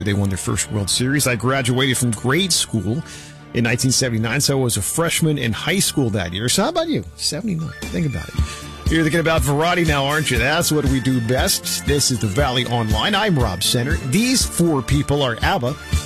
They won their first World Series. I graduated from grade school in 1979, so I was a freshman in high school that year. So how about you? 79. Think about it. You're thinking about variety now, aren't you? That's what we do best. This is the Valley Online. I'm Rob Center. These four people are ABBA.